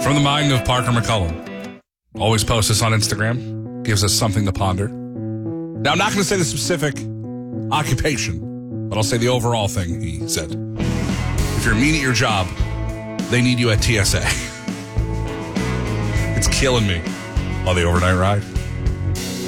From the mind of Parker McCullum. Always posts this on Instagram. Gives us something to ponder. Now, I'm not going to say the specific occupation, but I'll say the overall thing he said. If you're mean at your job, they need you at TSA. It's killing me. On the overnight ride.